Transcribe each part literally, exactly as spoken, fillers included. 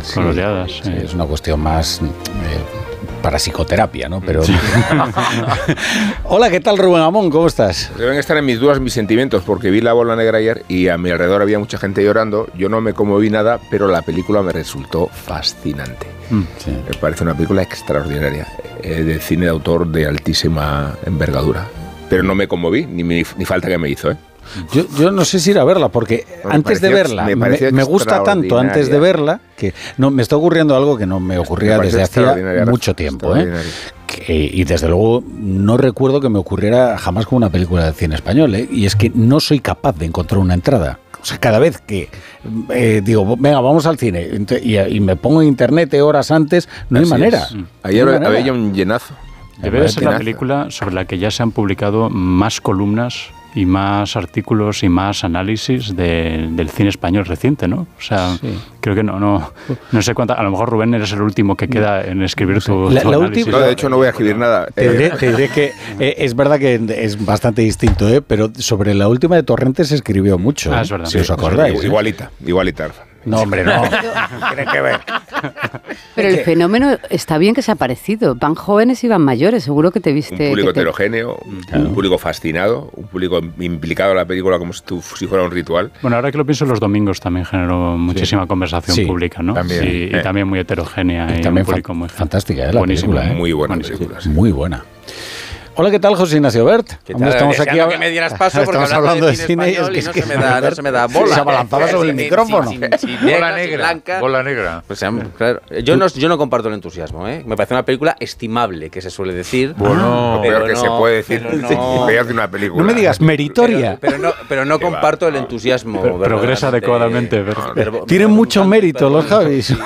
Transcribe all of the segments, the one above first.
sí, coloreadas. Sí, sí. es una cuestión más eh, para psicoterapia, ¿no? Pero sí. Hola, ¿qué tal, Rubén Amón? ¿Cómo estás? Deben estar en mis dudas mis sentimientos, porque vi La Bola Negra ayer y a mi alrededor había mucha gente llorando. Yo no me conmoví nada, pero la película me resultó fascinante. Mm, sí. Me parece una película extraordinaria, eh, de cine de autor de altísima envergadura. Pero no me conmoví, ni, me, ni falta que me hizo, ¿eh? Yo, yo no sé si ir a verla, porque me antes pareció, de verla, me, me, me gusta tanto antes de verla, que no me está ocurriendo algo que no me ocurría me desde hacía mucho tiempo, ¿eh? Que, y desde luego no recuerdo que me ocurriera jamás con una película de cine español, ¿eh? Y es que no soy capaz de encontrar una entrada. O sea, cada vez que eh, digo, venga, vamos al cine, y, y me pongo en internet horas antes, no hay Así manera. Es. Ayer no hay manera. había un llenazo. Debe de ser la película sobre la que ya se han publicado más columnas y más artículos y más análisis de, del cine español reciente, ¿no? O sea, sí. creo que no, no, no sé cuánta. A lo mejor, Rubén, eres el último que queda en escribir tu, la, tu la análisis. Última, no, de hecho, no voy a escribir nada. Te diré, te diré que eh, es verdad que es bastante distinto, ¿eh? Pero sobre la última de Torrentes se escribió mucho. Ah, ¿eh? es verdad. Si os acordáis. Sí, igualita, igualita. No, hombre, no. Tiene que ver. Pero el fenómeno está bien que se ha parecido. Van jóvenes y van mayores, seguro que te viste. Un público te... heterogéneo, claro. Un público fascinado, un público implicado en la película como si, tú, si fuera un ritual. Bueno, ahora que lo pienso, los domingos también generó muchísima sí. conversación sí, pública, ¿no? También. Y, y eh. también muy heterogénea. Y, y también un público fa- muy fantástica, ¿eh? La buenísima, película, ¿eh? Muy buena buenísima. película. Sí. Muy buena. Hola, ¿qué tal, José Ignacio Bert? ¿Cómo estamos aquí? Que me dieras paso porque estamos hablando de cine, de cine es que, y no, es que se me da, no se me da bola. Se abalanzaba sobre el micrófono. Sin, sin, sin, sin bola negra, negra, blanca. bola negra. Pues, claro, yo, no, yo no comparto el entusiasmo, ¿eh? Me parece una película estimable, que se suele decir. Bueno, pero peor que no, se puede decir. No, peor que una película. No me digas meritoria. Pero, pero no, pero no comparto el entusiasmo. Pero, progresa adecuadamente. Verbo, Tienen mucho mérito los Javis.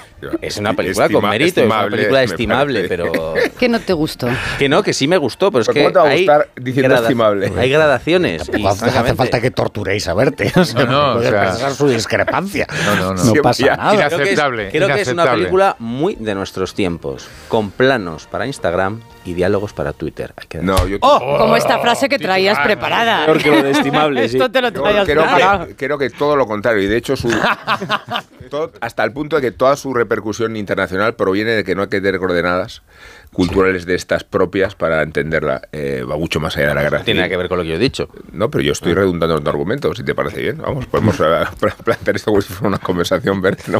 Es una película Estima, con mérito, es una película estimable, pero... ¿Qué no te gustó? Que no, que sí me gustó, pero es ¿Pero que ¿cómo te va a hay, gustar diciendo grada- estimable? hay gradaciones. Tampoco y, hace, hace francamente, falta que torturéis a verte. O sea, No, no, puede o sea- expresar su discrepancia. No, no, no. No Sí, pasa ya, nada. creo que es, Inaceptable, creo que es una inaceptable. película muy de nuestros tiempos, con planos para Instagram y diálogos para Twitter. Hay que No, yo ¡Oh! Como esta frase que traías preparada. Peor que lo de estimable, sí. Esto te lo Yo traías creo, preparado. que, creo que todo lo contrario, y de hecho su, todo, hasta el punto de que toda su repercusión internacional proviene de que no hay que tener coordenadas culturales de estas propias para entenderla. Eh, va mucho más allá de la guerra No tiene nada que ver con lo que yo he dicho. No, pero yo estoy redundando en tu argumento, si te parece bien. Vamos, podemos eh, plantear esto como si fuera una conversación verde, ¿no?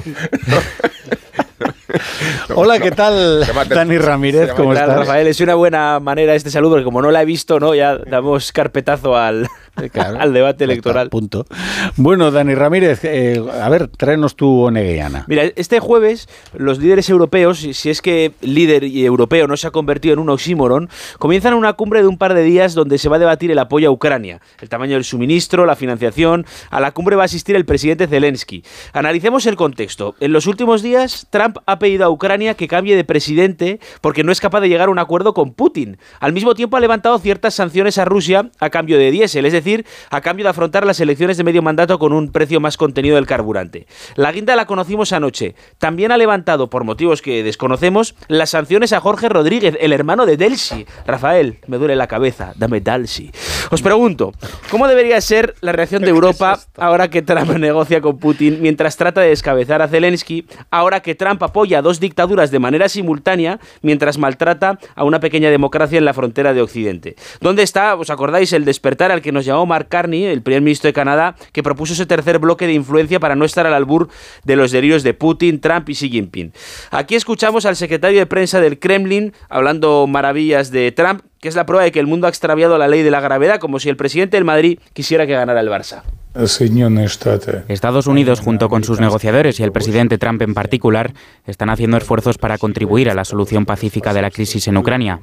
Hola, ¿qué tal, Llámate- Dani Ramírez? ¿Cómo ¿Qué tal, estás? Rafael? Es una buena manera este saludo, porque como no la he visto, ¿no? Ya damos carpetazo al, Claro, al debate está, electoral. Punto. Bueno, Dani Ramírez, eh, a ver, tráenos tu onegueana. Mira, este jueves los líderes europeos, si si es que líder y europeo no se ha convertido en un oxímoron, comienzan una cumbre de un par de días donde se va a debatir el apoyo a Ucrania, el tamaño del suministro, la financiación. A la cumbre va a asistir el presidente Zelensky. Analicemos el contexto. En los últimos días, Trump ha pedido a Ucrania que cambie de presidente porque no es capaz de llegar a un acuerdo con Putin. Al mismo tiempo ha levantado ciertas sanciones a Rusia a cambio de diésel, es decir, a cambio de afrontar las elecciones de medio mandato con un precio más contenido del carburante. La guinda la conocimos anoche. También ha levantado, por motivos que desconocemos, las sanciones a Jorge Rodríguez, el hermano de Delcy. Rafael, me duele la cabeza, dame Delcy. Os pregunto, ¿cómo debería ser la reacción de Europa ahora que Trump negocia con Putin mientras trata de descabezar a Zelensky, ahora que Trump apoya a dos dictaduras de manera simultánea mientras maltrata a una pequeña democracia en la frontera de Occidente? ¿Dónde está, os acordáis, el despertar al que nos llamó Mark Carney, el primer ministro de Canadá, que propuso ese tercer bloque de influencia para no estar al albur de los delirios de Putin, Trump y Xi Jinping? Aquí escuchamos al secretario de prensa del Kremlin hablando maravillas de Trump, que es la prueba de que el mundo ha extraviado la ley de la gravedad, como si el presidente del Madrid quisiera que ganara el Barça. Estados Unidos, junto con sus negociadores y el presidente Trump en particular, están haciendo esfuerzos para contribuir a la solución pacífica de la crisis en Ucrania.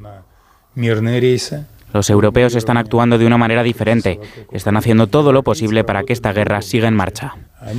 Los europeos están actuando de una manera diferente. Están haciendo todo lo posible para que esta guerra siga en marcha.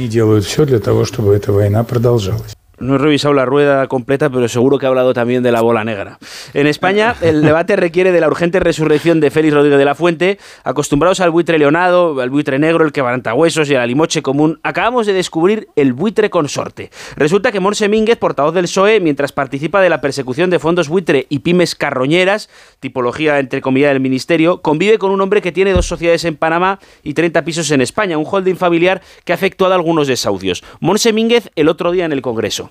No he revisado la rueda completa, pero seguro que ha hablado también de la bola negra. En España, el debate requiere de la urgente resurrección de Félix Rodríguez de la Fuente. Acostumbrados al buitre leonado, al buitre negro, el quebrantahuesos y al alimoche común, acabamos de descubrir el buitre consorte. Resulta que Montse Mínguez, portavoz del P S O E, mientras participa de la persecución de fondos buitre y pymes carroñeras, tipología entre comillas del ministerio, convive con un hombre que tiene dos sociedades en Panamá y treinta pisos en España, un holding familiar que ha efectuado algunos desahucios. Montse Mínguez el otro día en el Congreso.